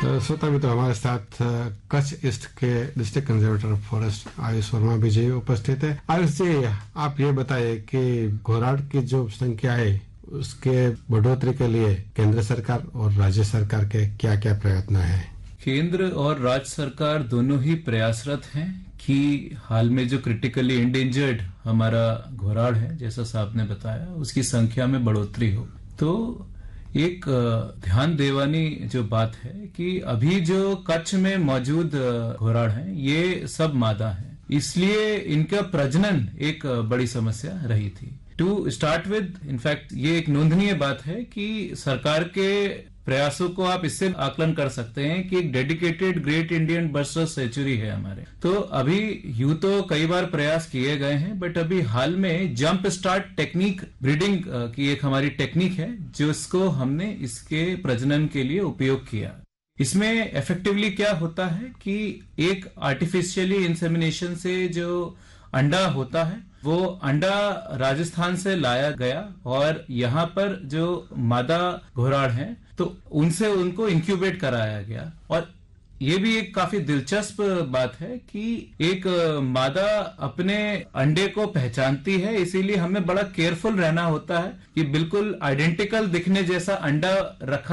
श्रोता मित्र, हमारे साथ कच्छ ईस्ट के district conservator of forest Ayush Verma भी जी उपस्थित है। आयुष जी, आप ये बताइए कि घोराड की जो संख्या है उसके बढ़ोतरी के लिए केंद्र सरकार और राज्य सरकार के क्या क्या प्रयत्न है? केंद्र और राज्य सरकार दोनों ही प्रयासरत हैं कि हाल में जो क्रिटिकली इंडेंजर्ड हमारा घोराड है, जैसा साहब ने बताया, उसकी संख्या में बढ़ोतरी हो। तो एक ध्यान देवानी जो बात है कि अभी जो कच्छ में मौजूद घोराड हैं, ये सब मादा हैं, इसलिए इनका प्रजनन एक बड़ी समस्या रही थी। टू स्टार्ट विद, इनफैक्ट ये एक नोंदनीय बात है कि सरकार के प्रयासों को आप इससे आकलन कर सकते हैं कि एक dedicated great Indian bird sanctuary है हमारे। तो अभी यूं तो कई बार प्रयास किए गए हैं, बट अभी हाल में जंप स्टार्ट टेक्निक, ब्रीडिंग की एक हमारी टेक्निक है जिसको हमने इसके प्रजनन के लिए उपयोग किया। इसमें इफेक्टिवली क्या होता है कि एक आर्टिफिशियली इंसेमिनेशन से जो अंडा होता है, वो अंडा राजस्थान से लाया गया और यहाँ पर जो मादा घोराड हैं तो उनसे उनको इंक्यूबेट कराया गया। और ये भी एक काफी दिलचस्प बात है कि एक मादा अपने अंडे को पहचानती है, इसीलिए हमें बड़ा केयरफुल रहना होता है कि बिल्कुल आइडेंटिकल दिखने जैसा अंडा रखा